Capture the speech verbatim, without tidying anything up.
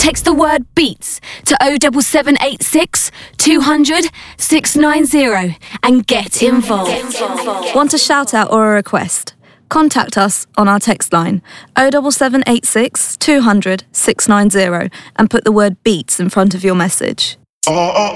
Text the word BEATS to oh seven seven eight six, two hundred, six nine zero and get involved. Want a shout out or a request? Contact us on our text line oh seven seven eight six, two hundred, six nine zero and put the word BEATS in front of your message.